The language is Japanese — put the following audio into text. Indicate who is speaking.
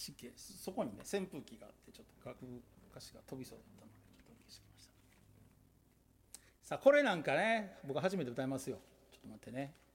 Speaker 1: 失敬。そこにね扇風機があってちょっと歌詞が飛びそうだったのでちょっと消してきました。さあこれなんかね僕初めて歌いますよ。ちょっと待ってね。